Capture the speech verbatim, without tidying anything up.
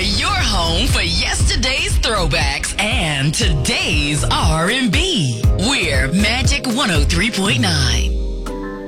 your home for yesterday's throwbacks and today's R and B. We're Magic one oh three point nine.